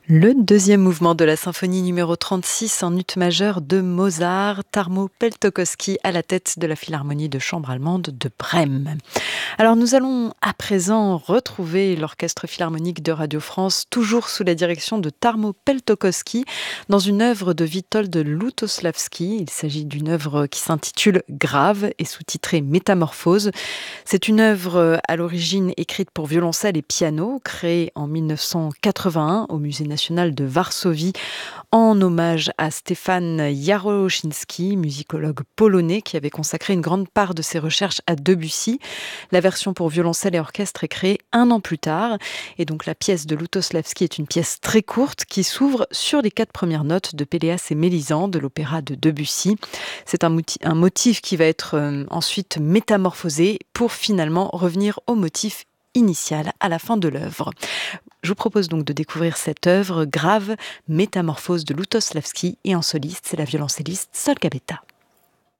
Le deuxième mouvement de la symphonie numéro 36 en ut majeur de Mozart, Tarmo Peltokoski à la tête de la Philharmonie de chambre allemande de Brême. Alors nous allons à présent retrouver l'Orchestre philharmonique de Radio France, toujours sous la direction de Tarmo Peltokoski, dans une œuvre de Witold Lutosławski. Il s'agit d'une œuvre qui s'intitule Grave et sous-titrée Métamorphose. C'est une œuvre à l'origine écrite pour violoncelle et piano, créée en 1981 au Musée national de Varsovie en hommage à Stefan Jaroszyński, musicologue polonais qui avait consacré une grande part de ses recherches à Debussy. La version pour violoncelle et orchestre est créée un an plus tard. Et donc la pièce de Lutosławski est une pièce très courte qui s'ouvre sur les 4 premières notes de Péléas et Mélisande de l'opéra de Debussy. C'est un motif qui va être ensuite métamorphosé pour finalement revenir au motif initial à la fin de l'œuvre. Je vous propose donc de découvrir cette œuvre Grave, métamorphose de Lutosławski, et en soliste, c'est la violoncelliste Sol Gabetta.